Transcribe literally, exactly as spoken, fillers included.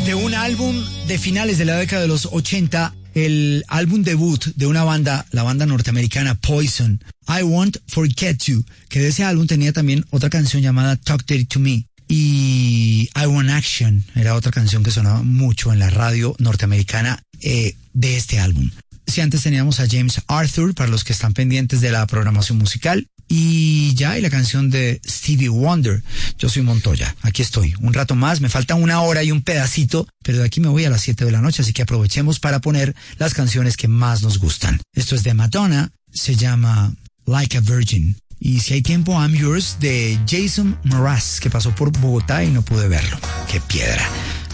de un álbum de finales de la década de los ochenta, el álbum debut de una banda, la banda norteamericana Poison, I Won't Forget You, que de ese álbum tenía también otra canción llamada Talk Dirty to Me, y I Want Action era otra canción que sonaba mucho en la radio norteamericana eh, de este álbum. Si antes teníamos a James Arthur, para los que están pendientes de la programación musical, y ya, y la canción de Stevie Wonder. Yo soy Montoya, aquí estoy, un rato más, me falta una hora y un pedacito, pero de aquí me voy a las siete de la noche, así que aprovechemos para poner las canciones que más nos gustan. Esto es de Madonna, se llama Like a Virgin, y si hay tiempo, I'm Yours, de Jason Mraz, que pasó por Bogotá y no pude verlo. ¡Qué piedra!